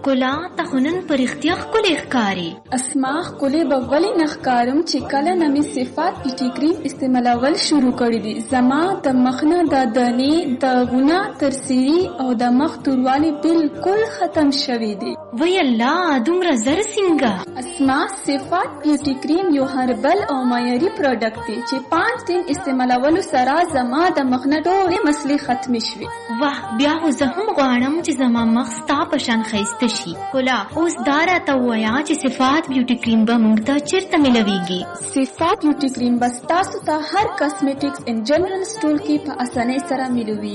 ښکلا ته خو نن په رښتیا ښکلې ښکاري. اسما ښکلې به ولې نه ښکارم چې کله نه مې صفات بیوټي کریم استعمالول شروع کړي دي. زما د مخ نه د دانې داغونه تر سیري او د مخ توروالی بالکل ختم شوي دي. وی الله دومره زر څنګه؟ اسما صفات بیوټي کریم یو هربل او معیاري پروډکټ دی چې 5 دن استعمالولو سره زما د مخ نه ټولې مسلې ختمې شوې. واه بیا خو زه هم غواړم چې زما مخ ستا په شان ښایسته شي. ښکلا اوس دا راته ووایه چې صفات بیوټي کریم به موږ ته چېرته میلویږي؟ صفات بیوټي کریم به ستاسو ته هر کاسمیټکس ان جنرال سټور کې په اسانۍ سره میلوي.